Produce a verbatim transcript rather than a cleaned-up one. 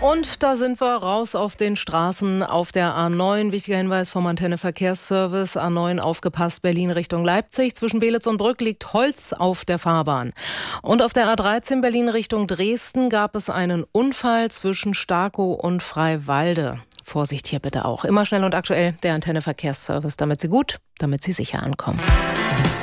Und da sind wir raus auf den Straßen auf der A neun. Wichtiger Hinweis vom Antenne Verkehrsservice. A neun aufgepasst, Berlin Richtung Leipzig. Zwischen Belitz und Brück liegt Holz auf der Fahrbahn. Und auf der A dreizehn Berlin Richtung Dresden gab es einen Unfall zwischen Starkow und Freiwalde. Vorsicht hier bitte auch. Immer schnell und aktuell der Antenne Verkehrsservice. Damit Sie gut, damit Sie sicher ankommen.